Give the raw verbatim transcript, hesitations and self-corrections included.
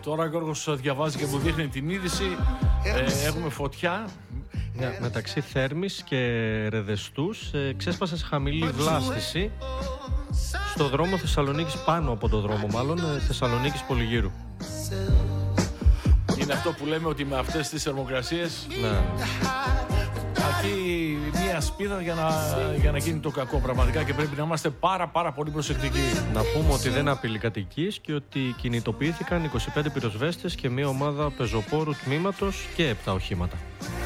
Τώρα ο Γιώργος διαβάζει και μου δείχνει την είδηση. Ε, έχουμε φωτιά. Ναι, μεταξύ Θέρμης και Ρεδεστούς ε, ξέσπασε σε χαμηλή βλάστηση στο δρόμο Θεσσαλονίκης, πάνω από το δρόμο μάλλον, ε, Θεσσαλονίκης Πολυγύρου. Είναι αυτό που λέμε ότι με αυτές τις θερμοκρασίες Ναι. αρκεί μία σπίδα για να, για να γίνει το κακό πραγματικά και πρέπει να είμαστε πάρα πάρα πολύ προσεκτικοί. Να πούμε ότι δεν απειλεί κατοικίες και ότι κινητοποιήθηκαν είκοσι πέντε πυροσβέστες και μία ομάδα πεζοπόρου τμήματος και επτά οχήματα.